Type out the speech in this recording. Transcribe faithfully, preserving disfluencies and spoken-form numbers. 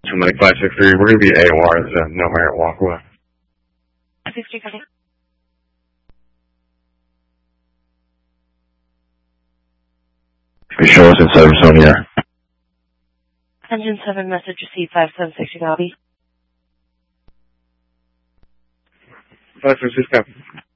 Somebody five six three, we're going to be A O R, it's a no merit walkway. sixty seconds. Show us in Cyber Zone here. Engine seven, message received, five seven six, copy. five seven six, copy.